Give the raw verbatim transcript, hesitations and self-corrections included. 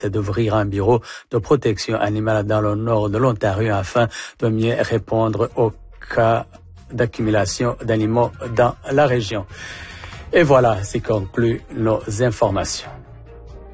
d'ouvrir un bureau de protection animale dans le nord de l'Ontario afin de mieux répondre aux cas d'accumulation d'animaux dans la région. Et voilà, c'est conclut nos informations.